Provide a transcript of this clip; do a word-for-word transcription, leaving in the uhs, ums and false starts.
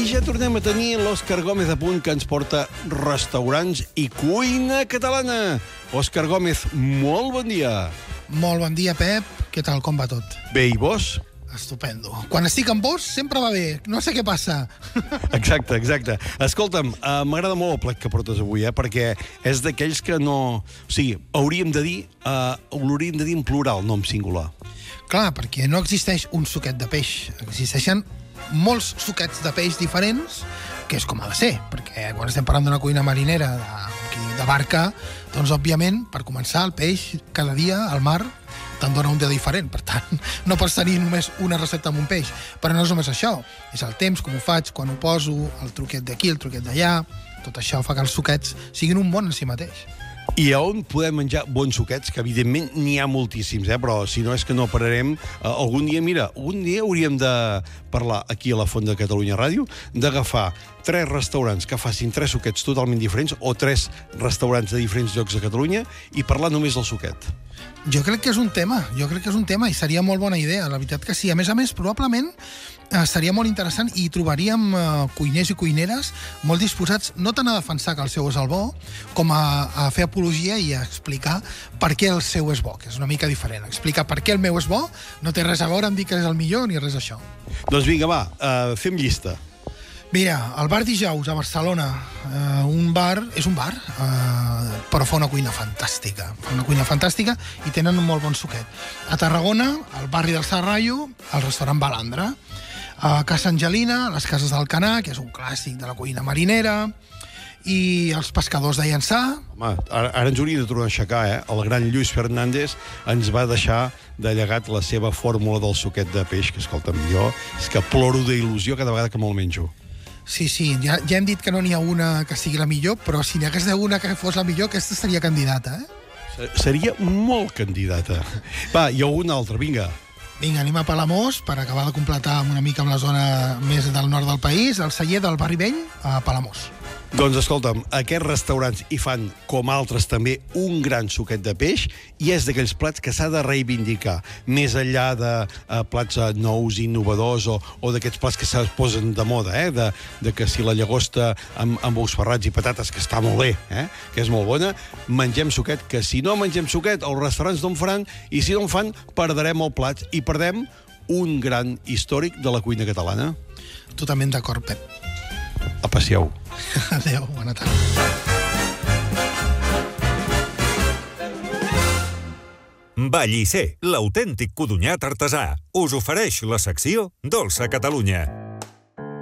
ja tornem a tenir l'Òscar Gómez a punt, que ens porta restaurants i cuina catalana. Òscar Gómez, molt bon dia. Molt bon dia, Pep. Què tal, com va tot? Bé, i vos? Estupendo. Quan estic amb vos sempre va bé. No sé què passa. Exacte, exacte. Escolta'm, uh, m'agrada molt el plat que portes avui, eh, perquè és d'aquells que no... O sigui, hauríem de dir, uh, l'hauríem de dir en plural, no en singular. Clar, perquè no existeix un suquet de peix. Existeixen molts suquets de peix diferents, que és com ha de ser, perquè quan estem parlant d'una cuina marinera de, de barca, doncs, òbviament, per començar, el peix cada dia al mar te'n dona un dia diferent. Per tant, no pots tenir només una recepta amb un peix. Però no és només això. És el temps, com ho faig, quan ho poso, el truquet d'aquí, el truquet d'allà. Tot això fa que els suquets siguin un món en si mateix. I a on podem menjar bons suquets? Que, evidentment, n'hi ha moltíssims, eh? Però si no és que no pararem. Uh, algun dia, mira, algun dia hauríem de parlar aquí a la Font de Catalunya Ràdio d'agafar tres restaurants que facin tres suquets totalment diferents o tres restaurants de diferents llocs de Catalunya i parlar només del suquet. Jo crec que és un tema, jo crec que és un tema i seria molt bona idea, la veritat que sí. A més a més, probablement eh, seria molt interessant i trobaríem eh, cuiners i cuineres molt disposats no tant a defensar que el seu és el bo, com a, a fer apologia i a explicar per què el seu és bo, que és una mica diferent. Explicar per què el meu és bo no té res a veure amb dir que és el millor ni res d'això. Doncs vinga, va, uh, fem llista. Mira, el bar Dijous, a Barcelona, eh, un bar, és un bar, eh, però fa una cuina fantàstica. Fa una cuina fantàstica i tenen un molt bon suquet. A Tarragona, al barri del Serrallo, el restaurant Balandra. A Casa Angelina, les Cases d'Alcanar, que és un clàssic de la cuina marinera. I els pescadors de Llançà. Home, ara, ara ens hauria de tornar a aixecar, eh? El gran Lluís Fernández ens va deixar de llegat la seva fórmula del suquet de peix, que, escolta'm, jo és que ploro d'il·lusió cada vegada que me'l menjo. Sí, sí, ja, ja hem dit que no n'hi ha una que sigui la millor, però si n'hi hagués una que fos la millor, aquesta seria candidata, eh? Seria molt candidata. Va, i alguna altra, vinga. Vinga, anem a Palamós, per acabar de completar una mica amb la zona més del nord del país, el celler del Barri Vell, a Palamós. Doncs escolta'm, aquests restaurants hi fan, com altres també, un gran suquet de peix i és d'aquells plats que s'ha de reivindicar, més enllà de uh, plats uh, nous, innovadors o, o d'aquests plats que es posen de moda, eh? de, de que si la llagosta amb, amb ous ferrats i patates, que està molt bé, eh? que és molt bona, mengem suquet, que si no mengem suquet, els restaurants no en faran, i si no en fan, perdrem el plat i perdem un gran històric de la cuina catalana. Totalment d'acord, Pep. Aprecieu. Adéu, bona tarda. Vallisser, l'autèntic codonyat artesà, us ofereix la secció Dolça Catalunya.